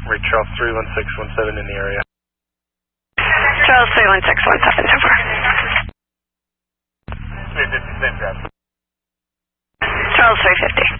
Reach Charles 31617 in the area. Charles 31617 so far. 350, same traffic. Charles 350.